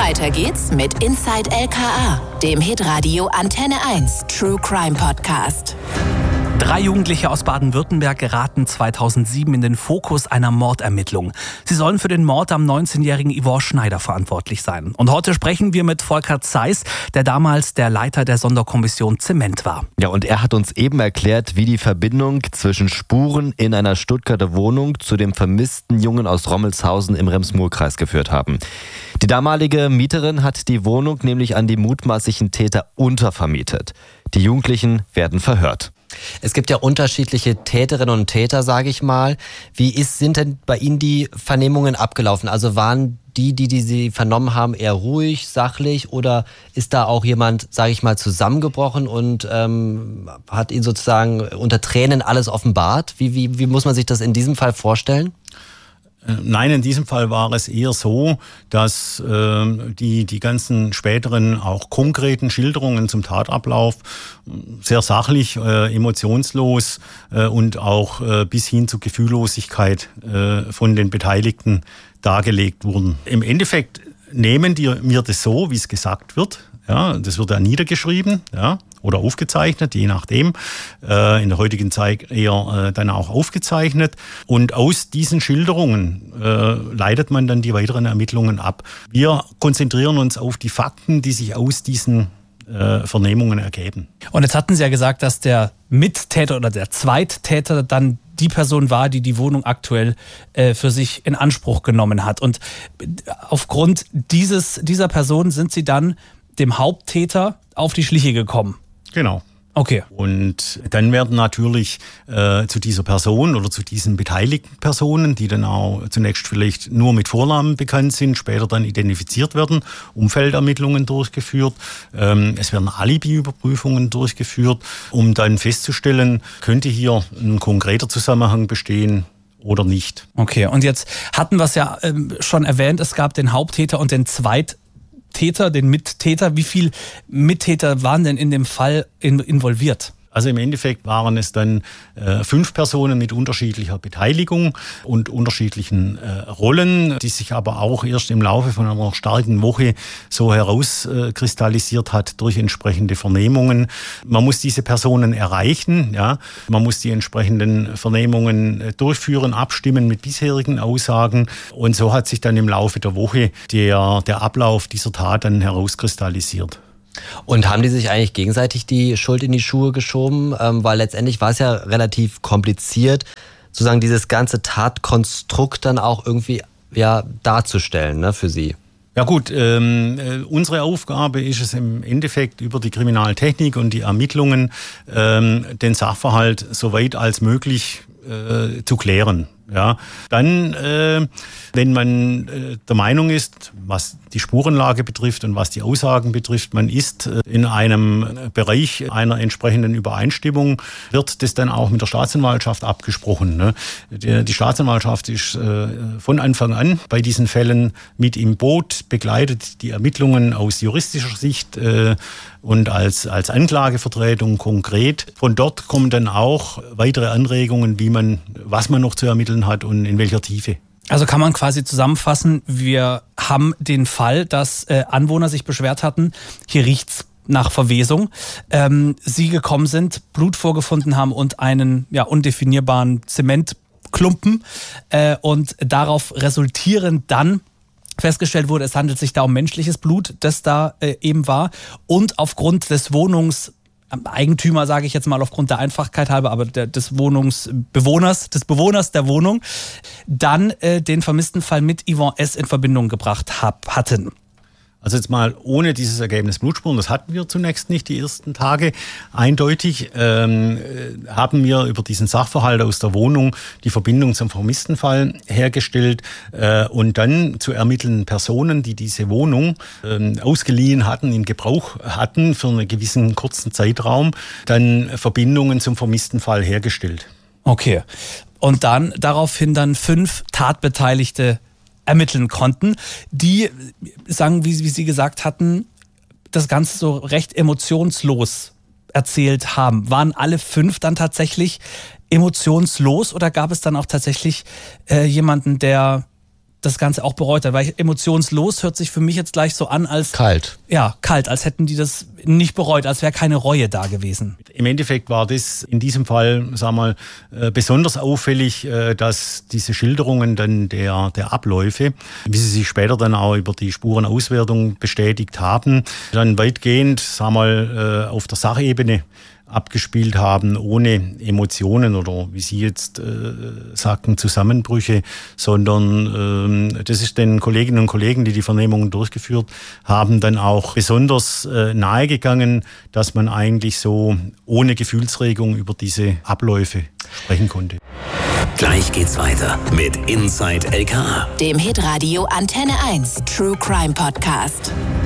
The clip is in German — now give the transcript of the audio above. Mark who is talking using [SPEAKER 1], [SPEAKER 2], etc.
[SPEAKER 1] Weiter geht's mit Inside LKA, dem Hitradio Antenne 1 True Crime Podcast.
[SPEAKER 2] 3 Jugendliche aus Baden-Württemberg geraten 2007 in den Fokus einer Mordermittlung. Sie sollen für den Mord am 19-jährigen Yvonne Schneider verantwortlich sein. Und heute sprechen wir mit Volker Zeiss, der damals der Leiter der Sonderkommission Zement war.
[SPEAKER 3] Ja, und er hat uns eben erklärt, wie die Verbindung zwischen Spuren in einer Stuttgarter Wohnung zu dem vermissten Jungen aus Rommelshausen im Rems-Murr-Kreis geführt haben. Die damalige Mieterin hat die Wohnung nämlich an die mutmaßlichen Täter untervermietet. Die Jugendlichen werden verhört.
[SPEAKER 4] Es gibt ja unterschiedliche Täterinnen und Täter, sage ich mal. Wie sind denn bei Ihnen die Vernehmungen abgelaufen? Also waren die Sie vernommen haben, eher ruhig, sachlich, oder ist da auch jemand, sage ich mal, zusammengebrochen und hat Ihnen sozusagen unter Tränen alles offenbart? Wie muss man sich das in diesem Fall vorstellen?
[SPEAKER 5] Nein, in diesem Fall war es eher so, dass die ganzen späteren, auch konkreten Schilderungen zum Tatablauf sehr sachlich, emotionslos und auch bis hin zu Gefühllosigkeit von den Beteiligten dargelegt wurden. Im Endeffekt nehmen die mir das so, wie es gesagt wird. Ja, das wird ja niedergeschrieben, ja, oder aufgezeichnet, je nachdem. In der heutigen Zeit eher dann auch aufgezeichnet. Und aus diesen Schilderungen leitet man dann die weiteren Ermittlungen ab. Wir konzentrieren uns auf die Fakten, die sich aus diesen Vernehmungen ergeben.
[SPEAKER 2] Und jetzt hatten Sie ja gesagt, dass der Mittäter oder der Zweittäter dann die Person war, die die Wohnung aktuell für sich in Anspruch genommen hat. Und aufgrund dieser Person sind Sie dann dem Haupttäter auf die Schliche gekommen.
[SPEAKER 5] Genau.
[SPEAKER 2] Okay.
[SPEAKER 5] Und dann werden natürlich zu dieser Person oder zu diesen beteiligten Personen, die dann auch zunächst vielleicht nur mit Vornamen bekannt sind, später dann identifiziert werden, Umfeldermittlungen durchgeführt. Es werden Alibi-Überprüfungen durchgeführt, um dann festzustellen, könnte hier ein konkreter Zusammenhang bestehen oder nicht.
[SPEAKER 2] Okay, und jetzt hatten wir es ja schon erwähnt, es gab den Haupttäter und den Zweittäter, den Mittäter. Wie viele Mittäter waren denn in dem Fall involviert?
[SPEAKER 5] Also im Endeffekt waren es dann 5 Personen mit unterschiedlicher Beteiligung und unterschiedlichen Rollen, die sich aber auch erst im Laufe von einer starken Woche so herauskristallisiert hat durch entsprechende Vernehmungen. Man muss diese Personen erreichen, ja. Man muss die entsprechenden Vernehmungen durchführen, abstimmen mit bisherigen Aussagen. Und so hat sich dann im Laufe der Woche der Ablauf dieser Tat dann herauskristallisiert.
[SPEAKER 4] Und haben die sich eigentlich gegenseitig die Schuld in die Schuhe geschoben? Weil letztendlich war es ja relativ kompliziert, sozusagen dieses ganze Tatkonstrukt dann auch irgendwie darzustellen, ne, für Sie.
[SPEAKER 5] Ja gut, unsere Aufgabe ist es im Endeffekt über die Kriminaltechnik und die Ermittlungen den Sachverhalt so weit als möglich zu klären. Ja, dann, wenn man der Meinung ist, was die Spurenlage betrifft und was die Aussagen betrifft, man ist in einem Bereich einer entsprechenden Übereinstimmung, wird das dann auch mit der Staatsanwaltschaft abgesprochen. Ne? Die Staatsanwaltschaft ist von Anfang an bei diesen Fällen mit im Boot, begleitet die Ermittlungen aus juristischer Sicht und als Anklagevertretung konkret. Von dort kommen dann auch weitere Anregungen, was man noch zu ermitteln hat und in welcher Tiefe.
[SPEAKER 2] Also kann man quasi zusammenfassen, wir haben den Fall, dass Anwohner sich beschwert hatten, hier riecht's nach Verwesung, sie gekommen sind, Blut vorgefunden haben und einen undefinierbaren Zementklumpen und darauf resultierend dann festgestellt wurde, es handelt sich da um menschliches Blut, das da eben war, und aufgrund des Eigentümer, sage ich jetzt mal aufgrund der Einfachkeit halber, aber des Bewohners der Wohnung, dann den vermissten Fall mit Yvonne S. in Verbindung gebracht hatten.
[SPEAKER 5] Also jetzt mal ohne dieses Ergebnis Blutspuren, das hatten wir zunächst nicht die ersten Tage. Eindeutig haben wir über diesen Sachverhalt aus der Wohnung die Verbindung zum vermissten Fall hergestellt und dann zu ermittelnden Personen, die diese Wohnung ausgeliehen hatten, in Gebrauch hatten für einen gewissen kurzen Zeitraum, dann Verbindungen zum vermissten Fall hergestellt.
[SPEAKER 2] Okay. Und dann daraufhin 5 Tatbeteiligte ermitteln konnten, die, wie Sie gesagt hatten, das Ganze so recht emotionslos erzählt haben. Waren alle 5 dann tatsächlich emotionslos oder gab es dann auch tatsächlich jemanden, der das Ganze auch bereut hat. Weil emotionslos hört sich für mich jetzt gleich so an als...
[SPEAKER 4] Kalt.
[SPEAKER 2] Ja, kalt, als hätten die das nicht bereut, als wäre keine Reue da gewesen.
[SPEAKER 5] Im Endeffekt war das in diesem Fall, sagen wir mal, besonders auffällig, dass diese Schilderungen dann der Abläufe, wie sie sich später dann auch über die Spurenauswertung bestätigt haben, dann weitgehend, sagen wir mal, auf der Sachebene abgespielt haben, ohne Emotionen oder wie Sie jetzt sagten, Zusammenbrüche, sondern das ist den Kolleginnen und Kollegen, die die Vernehmungen durchgeführt haben, dann auch besonders nahegegangen, dass man eigentlich so ohne Gefühlsregung über diese Abläufe sprechen konnte.
[SPEAKER 6] Gleich geht's weiter mit Inside LKA,
[SPEAKER 1] dem Hitradio Antenne 1 True Crime Podcast.